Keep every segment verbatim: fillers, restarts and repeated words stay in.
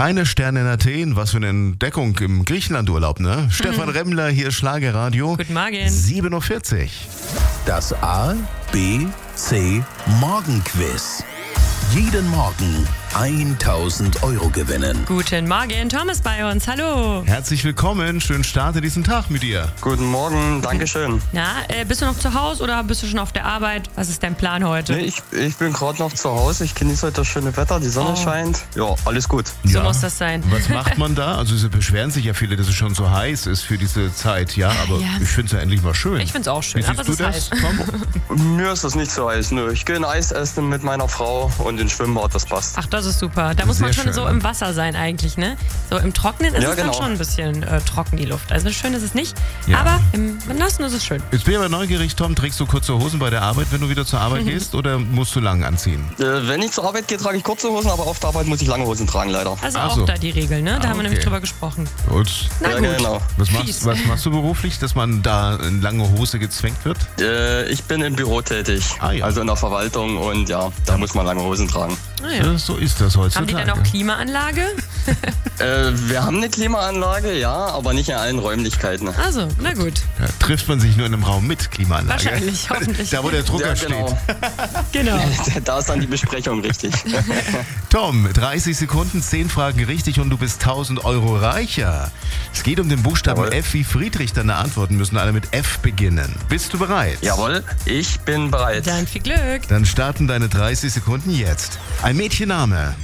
Keine Sterne in Athen, was für eine Entdeckung im Griechenlandurlaub, ne? Stefan Remmler, hier ist Schlagerradio. Guten Morgen. sieben Uhr vierzig. Das A, B, C Morgenquiz. Jeden Morgen tausend Euro gewinnen. Guten Morgen, Tom ist bei uns. Hallo. Herzlich willkommen, schönen Start in diesen Tag mit dir. Guten Morgen, Dankeschön. Na, äh, bist du noch zu Hause oder bist du schon auf der Arbeit? Was ist dein Plan heute? Nee, ich, ich bin gerade noch zu Hause. Ich genieße heute das schöne Wetter, die Sonne Oh. scheint. Ja, alles gut. So Ja. muss das sein. Was macht man da? Also sie beschweren sich ja viele, dass es schon so heiß ist für diese Zeit, ja, aber Ja. ich finde es ja endlich mal schön. Ich find's auch schön, Wie aber siehst es du ist das, Tom? Mir ist das nicht so heiß. Nö, ich gehe ein Eis essen mit meiner Frau und ins Schwimmbad, das passt. Ach, das ist super. Da muss man Sehr schon schön. so im Wasser sein eigentlich, ne? So im Trocknen ist Ja, es dann genau. schon ein bisschen äh, trocken, die Luft. Also schön ist es nicht, Ja. aber im Nassen ist es schön. Jetzt bin ich aber neugierig, Tom, trägst du kurze Hosen bei der Arbeit, wenn du wieder zur Arbeit gehst, oder musst du lang anziehen? Äh, wenn ich zur Arbeit gehe, trage ich kurze Hosen, aber auf der Arbeit muss ich lange Hosen tragen, leider. Also Ach auch so. da die Regel, ne? Da Ah, haben wir nämlich okay. drüber gesprochen. Gut. Na ja, gut. genau. Was Fies. machst, was machst du beruflich, dass man da in lange Hose gezwängt wird? Äh, ich bin im Büro tätig, Ah, ja. also in der Verwaltung und ja, da muss man lange Hosen tragen. Ah, ja. Ja, so ist das heutzutage. Haben die dann auch Klimaanlage? Äh, wir haben eine Klimaanlage, ja, aber nicht in allen Räumlichkeiten. Also, na gut. Ja, trifft man sich nur in einem Raum mit Klimaanlage? Wahrscheinlich, hoffentlich. Da, wo der Drucker Ja, steht. genau. Genau. Da ist dann die Besprechung richtig. Tom, dreißig Sekunden, zehn Fragen richtig und du bist tausend Euro reicher. Es geht um den Buchstaben Jawohl. F wie Friedrich. Deine Antworten müssen alle mit F beginnen. Bist du bereit? Jawohl, ich bin bereit. Dann viel Glück. Dann starten deine dreißig Sekunden jetzt. Ein Mädchenname.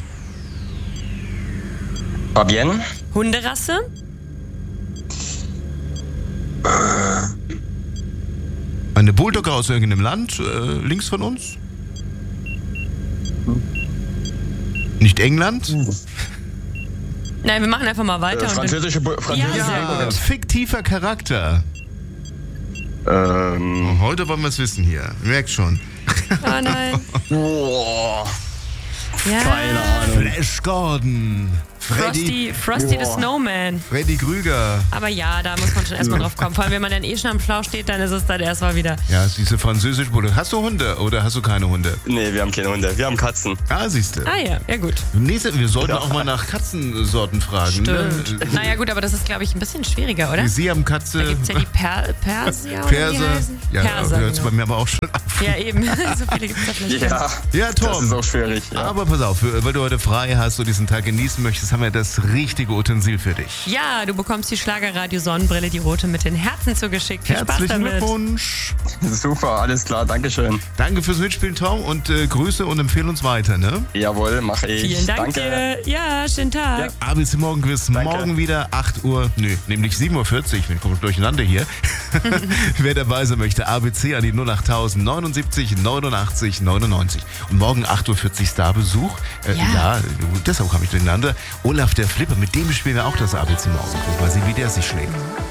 Fabienne, Hunderasse? Eine Bulldogge aus irgendeinem Land, äh, links von uns? Nicht England? Nein, wir machen einfach mal weiter. äh, und französische, Bu- französische Ja, sehr Bulldogge. Ein fiktiver Charakter. Ähm, Heute wollen wir es wissen hier. Merkt schon. dann, oh nein. boah, Ja. keine Ahnung. Flash Gordon. Freddy, Frosty, Frosty the Boah. Snowman. Freddy Krüger. Aber ja, da muss man schon erstmal drauf kommen. Vor allem, wenn man dann eh schon am Schlauch steht, dann ist es dann erstmal wieder. Ja, diese französische Bulldogge. Hast du Hunde oder hast du keine Hunde? Nee, wir haben keine Hunde, wir haben Katzen. Ah, siehst du. Ah ja, ja gut. Nächste, wir sollten auch mal nach Katzensorten fragen. Stimmt. Ne? Naja gut, aber das ist, glaube ich, ein bisschen schwieriger, oder? Sie haben Da Katze, gibt es ja die per Persier oder wie die Perser. heißen? Ja, Perser, hört bei genau. mir aber auch schon auf. Ja, eben. So viele gibt es da vielleicht. Ja, Ja, das ist Tom. auch schwierig. Ja. Aber pass auf, weil du heute frei hast und diesen Tag genießen möchtest, haben wir das richtige Utensil für dich. Ja, du bekommst die Schlagerradio-Sonnenbrille, die rote mit den Herzen zugeschickt. Viel Spaß Herzlichen damit. Glückwunsch. Super, alles klar, Dankeschön. Danke fürs Mitspielen, Tom, und äh, Grüße und empfehle uns weiter, ne? Jawohl, mache ich. Vielen Dank Danke. dir. Ja, schönen Tag. Ja. A B C Morgenquiz, morgen wieder acht Uhr, nö, nämlich sieben Uhr vierzig, wir kommen durcheinander hier. Wer dabei sein möchte, A B C an die null acht null null neunundsiebzig neunundachtzig neunundneunzig. Und morgen acht Uhr vierzig Starbesuch. Äh, Ja. ja, deshalb kam ich durcheinander. Olaf der Flipper, mit dem spielen wir auch das A B C Morgenquiz. Mal sehen, wie der sich schlägt.